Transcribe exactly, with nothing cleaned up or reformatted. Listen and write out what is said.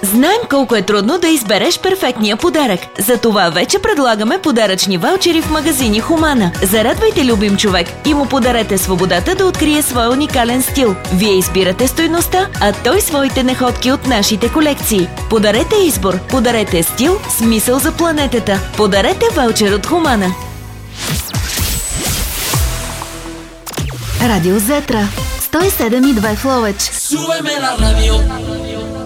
Знаем колко е трудно да избереш перфектния подарък. Затова вече предлагаме подаръчни ваучери в магазини Хумана. Зарадвайте любим човек и му подарете свободата да открие своя уникален стил. Вие избирате стойността, а той своите находки от нашите колекции. Подарете избор, подарете стил, смисъл за планетата. Подарете ваучер от Хумана. Радио Зетра сто и седем и две в Ловеч. Súbeme la radio.